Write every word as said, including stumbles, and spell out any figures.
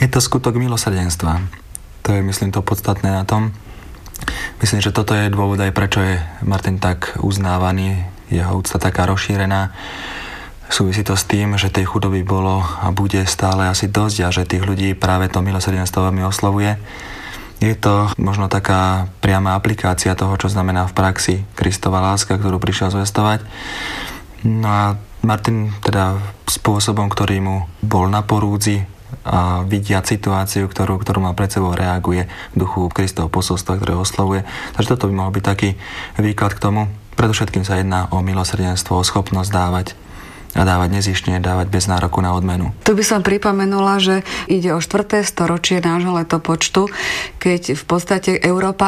Je to skutok milosrdenstva. To je, myslím, to podstatné na tom. Myslím, že toto je dôvod aj prečo je Martin tak uznávaný, jeho úcta taká rozšírená. Súvisí to s tým, že tej chudoby bolo a bude stále asi dosť a že tých ľudí práve to milosrdenstvo veľmi oslovuje. Je to možno taká priama aplikácia toho, čo znamená v praxi Kristova láska, ktorú prišiel zvestovať. No a Martin teda spôsobom, ktorý mu bol na porúdzi a vidia situáciu, ktorú, ktorú má pred sebou, reaguje v duchu Kristovho posolstva, ktoré oslovuje. Takže toto by mohol byť taký výklad k tomu. Predovšetkým sa jedná o milosrdenstvo, o schopnosť dávať a dávať nezištne, dávať bez nároku na odmenu. Tu by som pripomenula, že ide o štvrté storočie nášho letopočtu, keď v podstate Európa